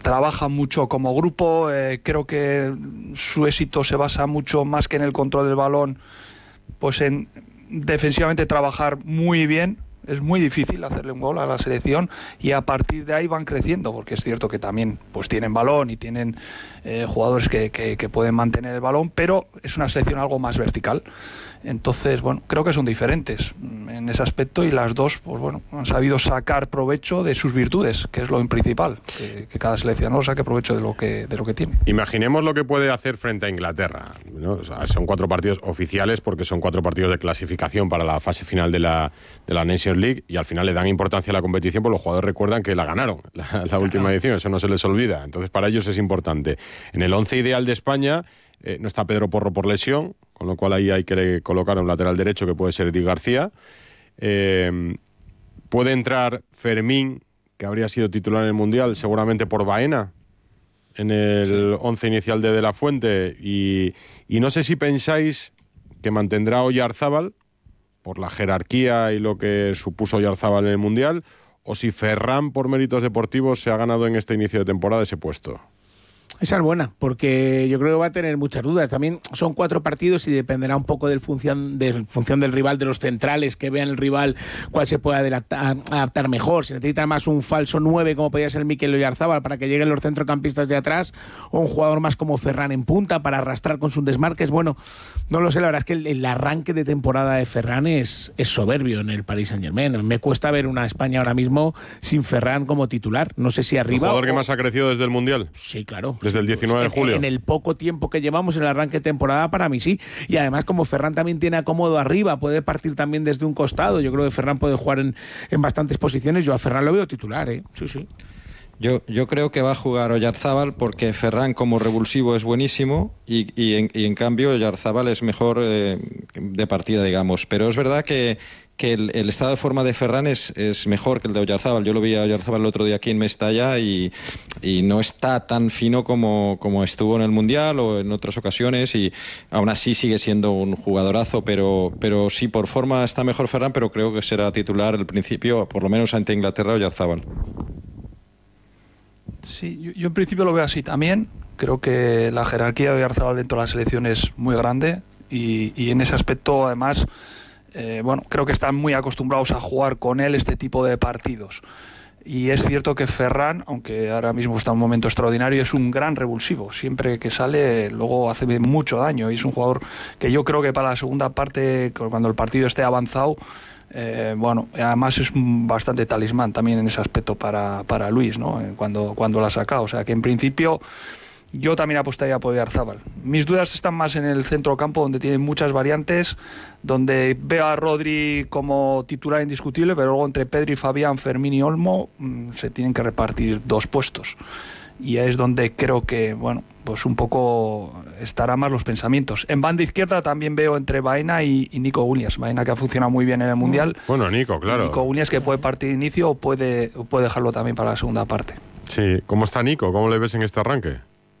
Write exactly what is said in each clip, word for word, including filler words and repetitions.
trabajan mucho como grupo, eh, creo que su éxito se basa mucho más que en el control del balón, pues en defensivamente trabajar muy bien. Es muy difícil hacerle un gol a la selección y a partir de ahí van creciendo, porque es cierto que también pues tienen balón y tienen eh, jugadores que, que, que pueden mantener el balón, pero es una selección algo más vertical. Entonces, bueno, creo que son diferentes en ese aspecto y las dos, pues bueno, han sabido sacar provecho de sus virtudes, que es lo principal, que, que cada seleccionador saque provecho de lo que de lo que tiene. Imaginemos lo que puede hacer frente a Inglaterra, ¿no? O sea, son cuatro partidos oficiales porque son cuatro partidos de clasificación para la fase final de la, de la Nations League y al final le dan importancia a la competición porque los jugadores recuerdan que la ganaron, la, la última edición, eso no se les olvida. Entonces, para ellos es importante. En el once ideal de España eh, no está Pedro Porro por lesión, con lo cual ahí hay que colocar a un lateral derecho que puede ser Eric García. Eh, puede entrar Fermín, que habría sido titular en el Mundial, seguramente por Baena, en el once inicial de De La Fuente. Y, y no sé si pensáis que mantendrá Oyarzábal, por la jerarquía y lo que supuso Oyarzábal en el Mundial, o si Ferran, por méritos deportivos, se ha ganado en este inicio de temporada ese puesto. Esa es buena, porque yo creo que va a tener muchas dudas. También son cuatro partidos y dependerá un poco del función, de función del rival, de los centrales, que vean el rival cuál se puede adaptar, adaptar mejor. Si necesita más un falso nueve, como podría ser Mikel Oyarzábal, para que lleguen los centrocampistas de atrás, o un jugador más como Ferran en punta, para arrastrar con sus desmarques. Bueno, no lo sé, la verdad es que el, el arranque de temporada de Ferran es, es soberbio en el Paris Saint-Germain. Me cuesta ver una España ahora mismo sin Ferran como titular. No sé si arriba... ¿El jugador o... que más ha crecido desde el Mundial? Sí, claro. Desde el diecinueve de julio. En, en el poco tiempo que llevamos en el arranque de temporada, para mí sí. Y además, como Ferran también tiene acomodo arriba, puede partir también desde un costado. Yo creo que Ferran puede jugar en, en bastantes posiciones. Yo a Ferran lo veo titular, ¿eh? Sí, sí. Yo, yo creo que va a jugar Oyarzábal porque Ferran como revulsivo es buenísimo y, y, en, y en cambio Oyarzábal es mejor eh, de partida, digamos. Pero es verdad que, que el, el estado de forma de Ferran es, es mejor que el de Oyarzábal. Yo lo vi a Oyarzábal el otro día aquí en Mestalla y, y no está tan fino como, como estuvo en el Mundial o en otras ocasiones y aún así sigue siendo un jugadorazo, pero, pero sí, por forma está mejor Ferran, pero creo que será titular al principio, por lo menos ante Inglaterra, Oyarzábal. Sí, yo, yo en principio lo veo así también. Creo que la jerarquía de Oyarzábal dentro de la selección es muy grande y, y en ese aspecto, además, eh, bueno, creo que están muy acostumbrados a jugar con él este tipo de partidos. Y es cierto que Ferran, aunque ahora mismo está en un momento extraordinario, es un gran revulsivo. Siempre que sale, luego hace mucho daño. Y es un jugador que yo creo que para la segunda parte, cuando el partido esté avanzado, Eh, bueno, además es bastante talismán también en ese aspecto para, para Luis, ¿no? Cuando, cuando la ha sacado. O sea que en principio yo también apostaría por Oyarzábal. Mis dudas están más en el centro campo, donde tiene muchas variantes, donde veo a Rodri como titular indiscutible, pero luego entre Pedri, Fabián, Fermín y Olmo mmm, se tienen que repartir dos puestos. Y es donde creo que, bueno, pues un poco estará más los pensamientos. En banda izquierda también veo entre Baena y, y Nico Williams. Baena, que ha funcionado muy bien en el Mundial. Bueno, Nico, claro. Nico Williams, que puede partir de inicio o puede, o puede dejarlo también para la segunda parte. Sí, ¿cómo está Nico? ¿Cómo le ves en este arranque?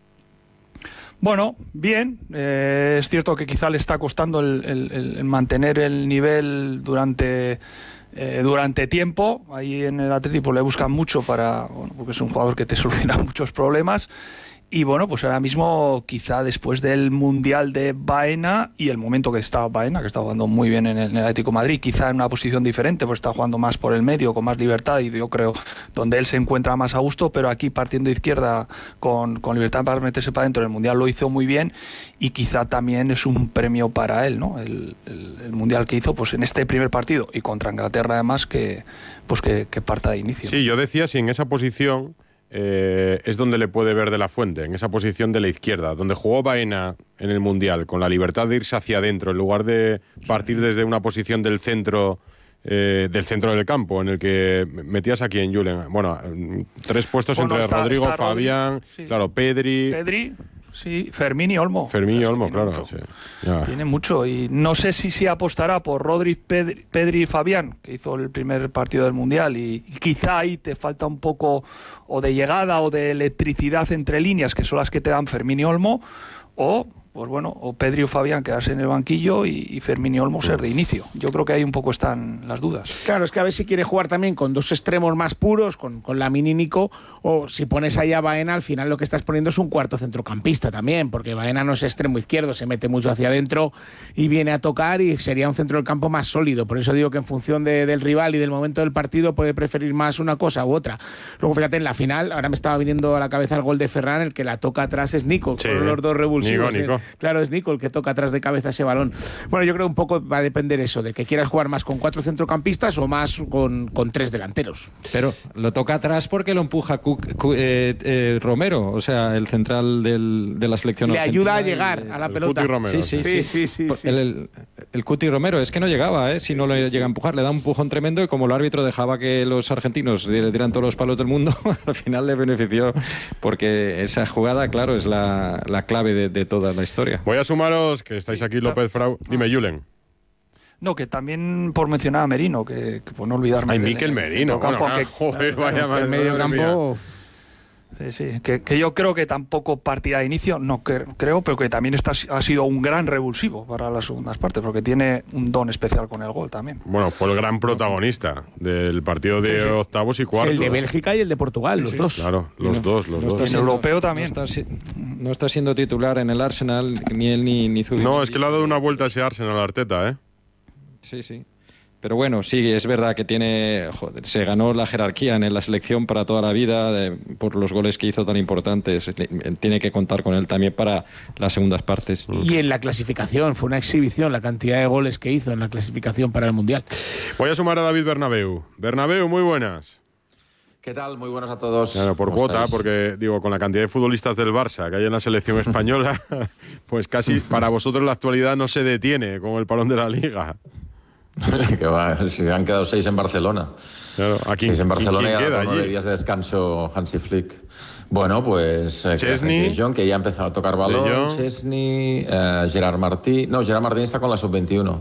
Bueno, bien. Eh, es cierto que quizá le está costando el, el, el mantener el nivel durante... Eh, durante tiempo. Ahí en el Atlético le buscan mucho para, bueno, porque es un jugador que te soluciona muchos problemas. Y bueno, pues ahora mismo quizá después del Mundial de Baena y el momento que está Baena, que está jugando muy bien en el, en el Atlético de Madrid, quizá en una posición diferente, pues está jugando más por el medio, con más libertad, y yo creo donde él se encuentra más a gusto, pero aquí partiendo de izquierda con, con libertad para meterse para adentro, en el Mundial lo hizo muy bien y quizá también es un premio para él, ¿no? El, el, el Mundial que hizo pues en este primer partido y contra Inglaterra además, que, pues que, que parta de inicio. Sí, yo decía si en esa posición Eh, es donde le puede ver De La Fuente, en esa posición de la izquierda, donde jugó Baena en el Mundial, con la libertad de irse hacia adentro, en lugar de partir desde una posición del centro, eh, del centro del campo, en el que metías aquí en Julen. Bueno, tres puestos bueno, entre está, Rodrigo, está Fabián, Rodri, sí. claro, Pedri... Pedri... Sí, Fermín y Olmo. Fermín y o sea, Olmo, es que claro. Mucho. Sí. Tiene mucho. Y no sé si se apostará por Rodri, Pedri, Pedri y Fabián, que hizo el primer partido del Mundial. Y, y quizá ahí te falta un poco o de llegada o de electricidad entre líneas, que son las que te dan Fermín y Olmo. O pues bueno, o Pedri o Fabián quedarse en el banquillo y, y Fermín y Olmo ser de inicio. Yo creo que ahí un poco están las dudas. Claro, es que a ver si quiere jugar también con dos extremos más puros, con, con Lamine y Nico, o si pones ahí a Baena, al final lo que estás poniendo es un cuarto centrocampista también, porque Baena no es extremo izquierdo, se mete mucho hacia adentro y viene a tocar y sería un centro del campo más sólido. Por eso digo que en función de, del rival y del momento del partido puede preferir más una cosa u otra. Luego fíjate, en la final, ahora me estaba viniendo a la cabeza el gol de Ferran, el que la toca atrás es Nico, sí, con los dos revulsivos. Nico, Nico. Claro, es Nico el que toca atrás de cabeza ese balón. Bueno, yo creo que un poco va a depender eso, de que quieras jugar más con cuatro centrocampistas o más con, con tres delanteros. Pero lo toca atrás porque lo empuja Cook, Cook, eh, eh, Romero, o sea, el central del, de la selección Le argentina. ayuda a llegar y, a la el pelota. Cuti Romero. Sí, sí, sí, sí. sí, sí, sí. El, el, el Cuti Romero, es que no llegaba, ¿eh? Si no sí, le sí, llega a empujar, le da un empujón tremendo y como el árbitro dejaba que los argentinos le dieran todos los palos del mundo, al final le benefició porque esa jugada, claro, es la, la clave de, de toda la historia. Voy a sumaros que estáis aquí, López Frau. Dime, Julen. No, que también por mencionar a Merino, que, que por no olvidarme. Ay, del- Mikel del Merino. centrocampo, Bueno, que- joder, claro, vaya El madre medio mía. campo. Sí, sí, que, que yo creo que tampoco partida de inicio, no cre- creo, pero que también está, ha sido un gran revulsivo para las segundas partes, porque tiene un don especial con el gol también. Bueno, fue el gran protagonista del partido de Sí, sí. octavos y cuartos. El de Bélgica y el de Portugal, Sí, los sí. dos. Claro, los dos, los No dos. está En siendo- europeo también. No está, si- no está siendo titular en el Arsenal, ni él ni, ni Zubimendi. No, es que le ha dado una vuelta a ese Arsenal a Arteta, ¿eh? Sí, sí. Pero bueno, sí, es verdad que tiene, joder, se ganó la jerarquía en la selección para toda la vida de- por los goles que hizo tan importantes. Tiene que contar con él también para las segundas partes. Y en la clasificación, fue una exhibición la cantidad de goles que hizo en la clasificación para el Mundial. Voy a sumar a David Bernabéu. Bernabéu, muy buenas. ¿Qué tal? Muy buenas a todos. Claro, por ¿Cómo cuota, estáis? porque digo, con la cantidad de futbolistas del Barça que hay en la selección española, pues casi para vosotros la actualidad no se detiene como el parón de la Liga. Que va, si han quedado seis en Barcelona. Claro, aquí Seis en Barcelona y ¿quién ahora queda con nueve allí? días de descanso Hansi Flick. Bueno, pues eh, Chesney. De Jong, que ya ha empezado a tocar De balón, Jong. Chesney, eh, Gerard Martín. No, Gerard Martín está con la sub veintiuno.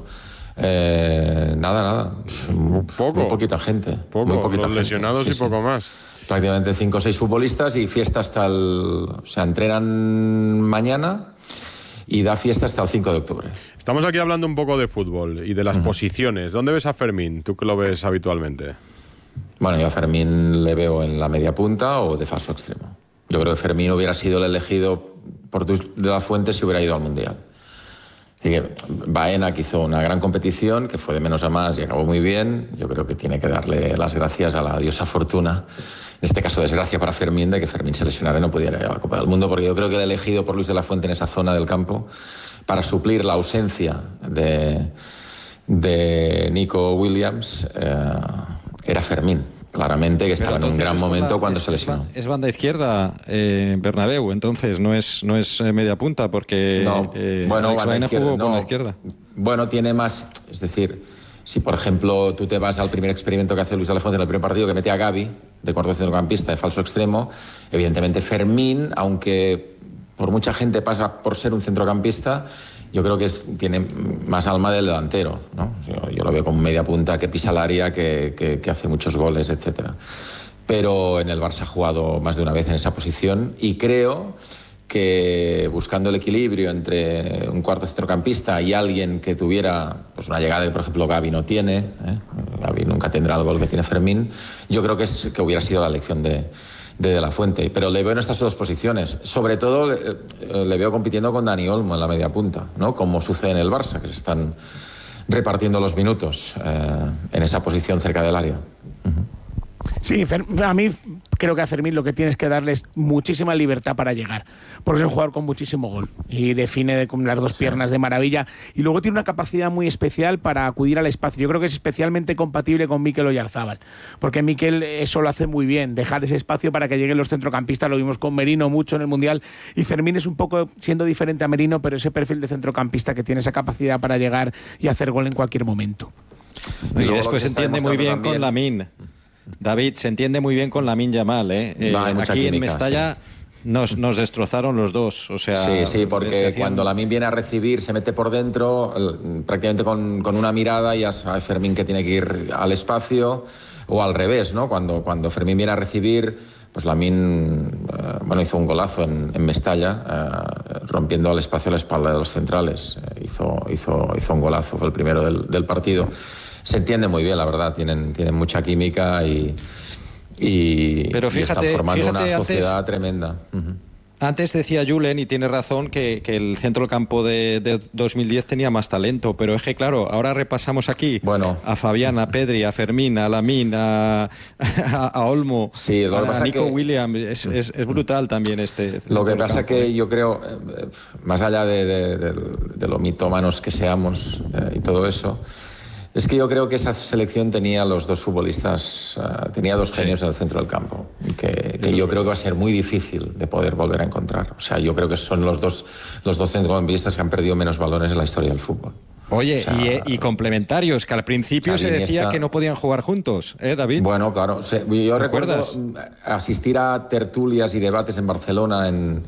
Eh, nada, nada. Poco. Muy poquita gente. Poco, muy poquita los gente. lesionados Sí, y sí. poco más. Prácticamente cinco o seis futbolistas y fiesta hasta el... O sea, entrenan mañana y da fiesta hasta el cinco de octubre. Estamos aquí hablando un poco de fútbol y de las posiciones. ¿Dónde ves a Fermín? ¿Tú que lo ves habitualmente? Bueno, yo a Fermín le veo en la media punta o de falso extremo. Yo creo que Fermín hubiera sido el elegido por de la Fuente si hubiera ido al Mundial. Así que Baena, que hizo una gran competición, que fue de menos a más y acabó muy bien, yo creo que tiene que darle las gracias a la diosa Fortuna, en este caso desgracia para Fermín, de que Fermín se lesionara y no pudiera ir a la Copa del Mundo, porque yo creo que el elegido por Luis de la Fuente en esa zona del campo para suplir la ausencia de, de Nico Williams eh, era Fermín. Claramente que estaba en un Pero gran entonces es momento banda- cuando es- se lesionó. Es, ba- es banda izquierda, eh, Bernabéu, entonces no es, no es eh, media punta porque No, eh, bueno, Alex banda Baena izquierda, jugó por no. la izquierda. Bueno, tiene más, es decir, si por ejemplo tú te vas al primer experimento que hace Luis de la Fuente en el primer partido, que mete a Gavi de cuarto centrocampista de falso extremo, evidentemente Fermín, aunque por mucha gente pasa por ser un centrocampista, yo creo que es- tiene más alma del delantero, ¿no? Yo, yo lo veo como media punta que pisa el área, que, que- que hace muchos goles, etcétera. Pero en el Barça ha jugado más de una vez en esa posición y creo que buscando el equilibrio entre un cuarto centrocampista y alguien que tuviera pues una llegada que, por ejemplo, Gavi no tiene, ¿eh? Gavi nunca tendrá el gol que tiene Fermín, yo creo que, es, que hubiera sido la elección de, de De La Fuente. Pero le veo en estas dos posiciones. Sobre todo eh, le veo compitiendo con Dani Olmo en la media punta, ¿no? Como sucede en el Barça, que se están repartiendo los minutos eh, en esa posición cerca del área. Sí, Fer- a mí creo que a Fermín lo que tienes que darle es muchísima libertad para llegar, porque es un jugador con muchísimo gol y define de- con las dos piernas de maravilla y luego tiene una capacidad muy especial para acudir al espacio. Yo creo que es especialmente compatible con Mikel Oyarzábal, porque Mikel eso lo hace muy bien, dejar ese espacio para que lleguen los centrocampistas, lo vimos con Merino mucho en el Mundial y Fermín es un poco siendo diferente a Merino, pero ese perfil de centrocampista que tiene esa capacidad para llegar y hacer gol en cualquier momento. Y, luego lo después que se está entiende muy bien demostrando con Lamine. David, se entiende muy bien con Lamine Yamal, ¿eh? Eh, No, hay mucha aquí en química, Mestalla nos, nos destrozaron los dos. O sea, Sí, sí, se porque hacían- cuando Lamine viene a recibir, se mete por dentro, el- prácticamente con, con una mirada, ya sabe Fermín que tiene que ir al espacio, o al revés, ¿no? Cuando, cuando Fermín viene a recibir, pues Lamine, eh, bueno, hizo un golazo en, en Mestalla, eh, rompiendo al espacio a la espalda de los centrales. Eh, hizo, hizo, hizo un golazo, fue el primero del, del partido. Se entiende muy bien, la verdad, tienen, tienen mucha química y, y, Pero fíjate, y están formando fíjate una sociedad antes, tremenda. Uh-huh. Antes decía Julen, y tiene razón, que, que el centro del campo de, de dos mil diez tenía más talento, pero es que claro, ahora repasamos aquí bueno. a Fabián, a Pedri, a Fermín, a Lamine, a, a, a Olmo, sí, lo que a, pasa a Nico que, Williams, es, es, es brutal también este. Lo que pasa es que yo creo, eh, más allá de, de, de, de lo mitómanos que seamos eh, y todo eso, es que yo creo que esa selección tenía los dos futbolistas, uh, tenía dos genios en el centro del campo, que, que yo creo que va a ser muy difícil de poder volver a encontrar. O sea, yo creo que son los dos, los dos centrocampistas que han perdido menos balones en la historia del fútbol. Oye, o sea, y, y complementarios, que al principio Xavi, se decía Iniesta, que no podían jugar juntos, ¿eh, David? Bueno, claro. Yo recuerdo asistir a tertulias y debates en Barcelona en...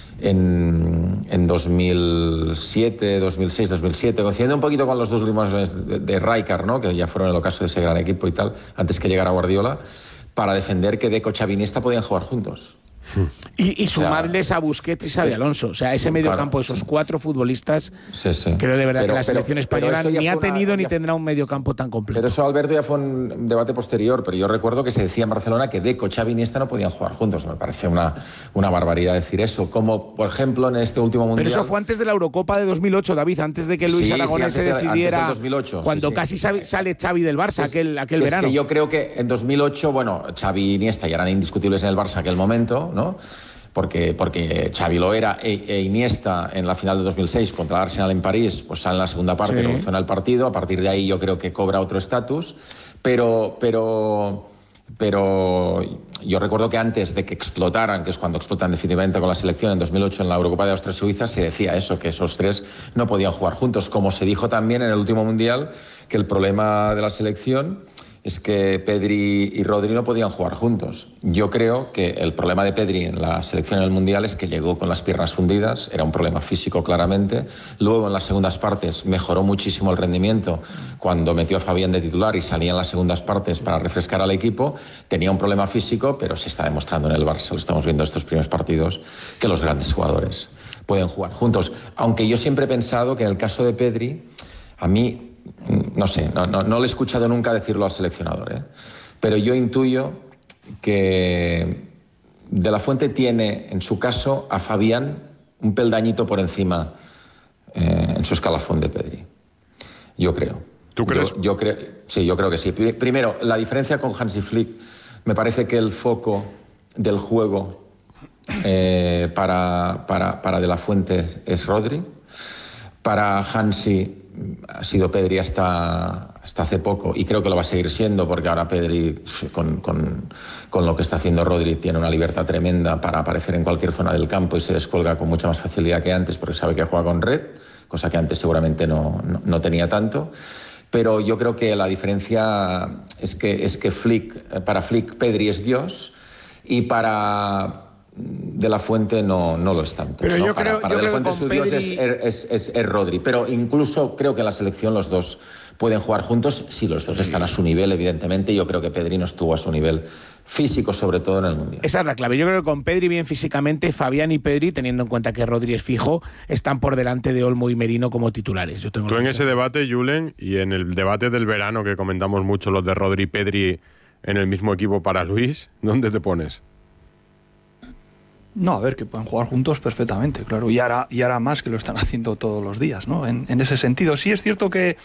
En, en dos mil siete, dos mil seis, dos mil siete, coincidiendo un poquito con los dos últimos de, de Rijkaard, ¿no? Que ya fueron el ocaso de ese gran equipo y tal, antes que llegara Guardiola, para defender que Deco, Xavi, Iniesta podían jugar juntos. Y, y sumarles a Busquets y Xabi Alonso. O sea, ese medio claro, campo, esos cuatro futbolistas, sí, sí. creo de verdad pero, que la pero, selección española ni ha tenido una, ni ya, tendrá un medio campo tan completo. Pero eso, Alberto, ya fue un debate posterior, pero yo recuerdo que se decía en Barcelona que Deco, Xavi y Iniesta no podían jugar juntos. Me parece una, una barbaridad decir eso. Como, por ejemplo, en este último Mundial... Pero eso fue antes de la Eurocopa de dos mil ocho, David, antes de que Luis sí, Aragonés sí, se decidiera, de dos mil ocho, cuando sí, sí. casi sale, sale Xavi del Barça, pues, aquel, aquel es verano. Que yo creo que en dos mil ocho, bueno, Xavi y Iniesta ya eran indiscutibles en el Barça en aquel momento, ¿no? Porque, porque Xavi lo era e, e Iniesta en la final de dos mil seis contra el Arsenal en París, pues sale en la segunda parte, sí. revoluciona el partido, a partir de ahí yo creo que cobra otro estatus, pero, pero, pero yo recuerdo que antes de que explotaran, que es cuando explotan definitivamente con la selección en dos mil ocho en la Eurocopa de Austria-Suiza, se decía eso, que esos tres no podían jugar juntos, como se dijo también en el último Mundial, que el problema de la selección es que Pedri y Rodri no podían jugar juntos. Yo creo que el problema de Pedri en la selección en el Mundial es que llegó con las piernas fundidas, era un problema físico claramente. Luego en las segundas partes mejoró muchísimo el rendimiento cuando metió a Fabián de titular y salía en las segundas partes para refrescar al equipo. Tenía un problema físico, pero se está demostrando en el Barça, lo estamos viendo estos primeros partidos, que los grandes jugadores pueden jugar juntos. Aunque yo siempre he pensado que en el caso de Pedri, a mí... No sé, no, no, no le he escuchado nunca decirlo al seleccionador, ¿eh? Pero yo intuyo que De la Fuente tiene, en su caso, a Fabián un peldañito por encima eh, en su escalafón de Pedri. Yo creo. ¿Tú crees? Yo, yo creo, sí, yo creo que sí. Primero, la diferencia con Hansi Flick, me parece que el foco del juego eh, para, para, para De la Fuente es Rodri. Para Hansi ha sido Pedri hasta, hasta hace poco, y creo que lo va a seguir siendo, porque ahora Pedri, con, con, con lo que está haciendo Rodri, tiene una libertad tremenda para aparecer en cualquier zona del campo y se descuelga con mucha más facilidad que antes, porque sabe que juega con red, cosa que antes seguramente no, no, no tenía tanto. Pero yo creo que la diferencia es que, es que Flick, para Flick Pedri es Dios, y para De la Fuente no, no lo es tanto. Pero ¿no? yo Para, creo, para yo De la creo Fuente que su con Dios Pedri... es, es, es, es Rodri. Pero incluso creo que en la selección los dos pueden jugar juntos si los dos están a su nivel, evidentemente. Yo creo que Pedri no estuvo a su nivel físico, sobre todo en el Mundial. Esa es la clave. Yo creo que con Pedri bien físicamente, Fabián y Pedri, teniendo en cuenta que Rodri es fijo, están por delante de Olmo y Merino como titulares. Yo tengo Tú en ese debate, Julen, y en el debate del verano que comentamos mucho, los de Rodri y Pedri en el mismo equipo para Luis, ¿dónde te pones? No, a ver, que pueden jugar juntos perfectamente, claro. Y ahora, y ahora más que lo están haciendo todos los días, ¿no? En, en ese sentido, sí es cierto que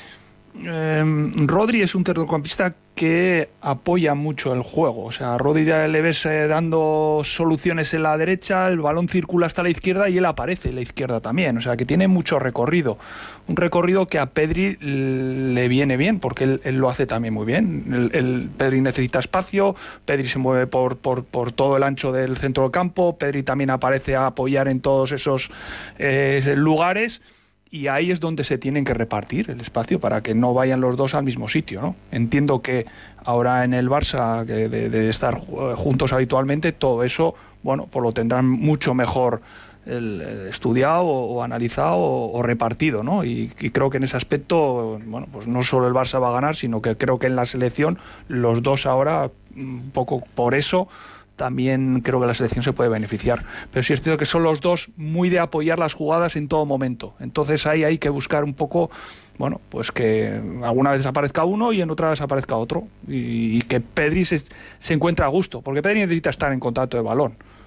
eh, Rodri es un centrocampista que apoya mucho el juego. O sea, a Rodri le ves eh, dando soluciones en la derecha, el balón circula hasta la izquierda y él aparece en la izquierda también. O sea, que tiene mucho recorrido. Un recorrido que a Pedri le viene bien, porque él, él lo hace también muy bien. El, el Pedri necesita espacio, Pedri se mueve por, por, por todo el ancho del centro del campo, Pedri también aparece a apoyar en todos esos eh, lugares. Y ahí es donde se tienen que repartir el espacio para que no vayan los dos al mismo sitio, ¿no? Entiendo que ahora en el Barça, que de, de estar juntos habitualmente, todo eso, bueno, pues lo tendrán mucho mejor el, el estudiado o, o analizado o, o repartido, ¿no? Y, y creo que en ese aspecto, bueno, pues no solo el Barça va a ganar, sino que creo que en la selección los dos ahora, un poco por eso, también creo que la selección se puede beneficiar. Pero sí es cierto que son los dos muy de apoyar las jugadas en todo momento. Entonces ahí hay que buscar un poco, bueno, pues que alguna vez desaparezca uno y en otra desaparezca otro. Y, y que Pedri se, se encuentre a gusto, porque Pedri necesita estar en contacto de balón.